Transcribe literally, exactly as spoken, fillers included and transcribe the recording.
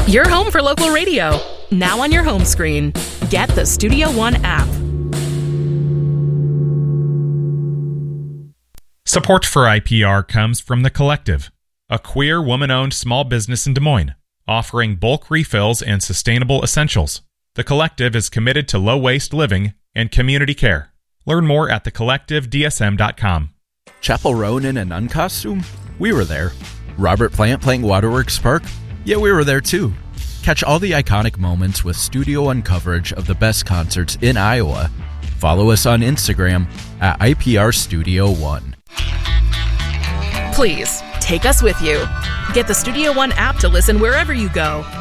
Your home for local radio. Now on your home screen. Get the Studio One app. Support for I P R comes from The Collective, a queer woman-owned small business in Des Moines, offering bulk refills and sustainable essentials. The Collective is committed to low-waste living and community care. Learn more at the collective d s m dot com. Chapel Roan in a nun costume? We were there. Robert Plant playing Waterworks Park? Yeah, we were there too. Catch all the iconic moments with Studio One coverage of the best concerts in Iowa. Follow us on Instagram at I P R Studio One. Please, take us with you. Get the Studio One app to listen wherever you go.